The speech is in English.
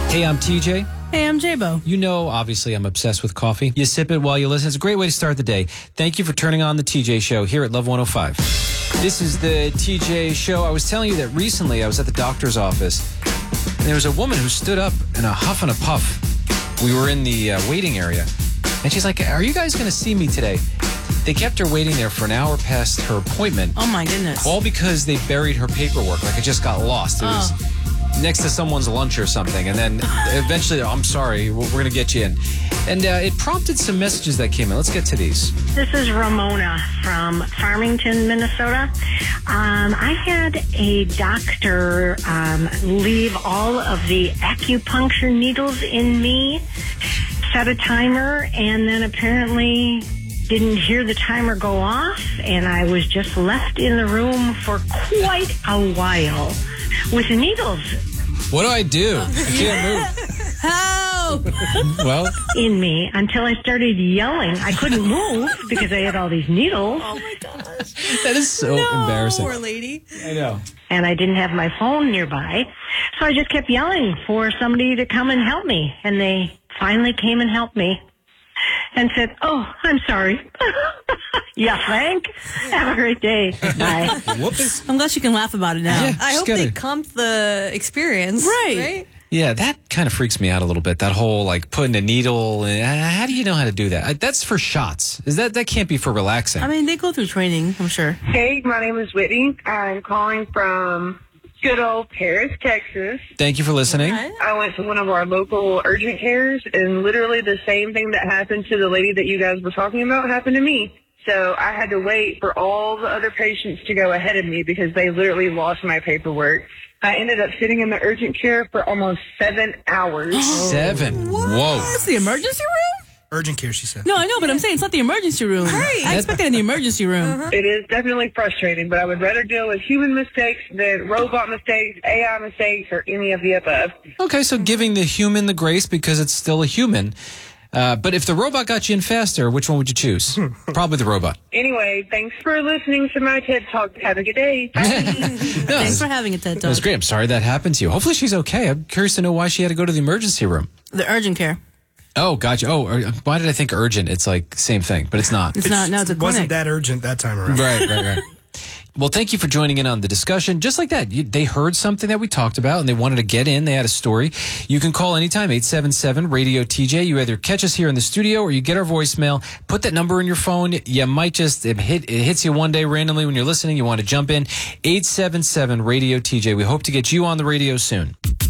Hey, I'm TJ. Hey, I'm J-Bo. You know, obviously, I'm obsessed with coffee. You sip it while you listen. It's a great way to start the day. Thank you for turning on the TJ Show here at Love 105. This is the TJ Show. I was telling you that recently I was at the doctor's office, and there was a woman who stood up in a huff and a puff. We were in the waiting area, and she's like, "Are you guys going to see me today?" They kept her waiting there for an hour past her appointment. Oh, my goodness. All because they buried her paperwork. Like, it just got lost. It was next to someone's lunch or something. And then eventually, I'm sorry, we're going to get you in. And it prompted some messages that came in. Let's get to these. This is Ramona from Farmington, Minnesota. I had a doctor leave all of the acupuncture needles in me, set a timer, and then apparently didn't hear the timer go off, and I was just left in the room for quite a while with needles. What do I do? I can't move. Help! Well, In me until I started yelling. I couldn't move because I had all these needles, Oh, my gosh. that is so embarrassing. Poor lady. I know. and I didn't have my phone nearby. So I just kept yelling for somebody to come and help me, and they finally came and helped me and said, "Oh, I'm sorry." Yeah, Frank. Have a great day. Bye. Whoops. I'm glad you can laugh about it now. Yeah. I Just hope gotta- they comped the experience. Right. Yeah, that kind of freaks me out a little bit. That whole, like, putting a needle in. How do you know how to do that? That's for shots. That can't be for relaxing. I mean, they go through training, I'm sure. Hey, my name is Whitney. I'm calling from good old Paris, Texas. Thank you for listening. I went to one of our local urgent cares, and literally the same thing that happened to the lady that you guys were talking about happened to me. So I had to wait for all the other patients to go ahead of me because they literally lost my paperwork. I ended up sitting in the urgent care for almost 7 hours. 7. Whoa. That's the emergency room? Urgent care, she said. No, I know, but I'm saying it's not the emergency room. Right. I expected in the emergency room. It is definitely frustrating, but I would rather deal with human mistakes than robot mistakes, AI mistakes, or any of the above. Okay, so giving the human the grace because it's still a human. But if the robot got you in faster, which one would you choose? Probably the robot. Anyway, thanks for listening to my TED Talk. Have a good day. Bye. Thanks for having it, TED That was Talk. great. I'm sorry that happened to you. Hopefully she's okay. I'm curious to know why she had to go to the emergency room. The urgent care. Oh, gotcha. Oh, why did I think urgent? It's like same thing, but it's not. It's not. No, it's a It wasn't clinic. that urgent that time around. Right. Well, thank you for joining in on the discussion. Just like that, they heard something that we talked about and they wanted to get in. They had a story. You can call anytime, 877-RADIO-TJ. You either catch us here in the studio or you get our voicemail. Put that number in your phone. You might just, it hits you one day randomly when you're listening. You want to jump in. 877-RADIO-TJ. We hope to get you on the radio soon.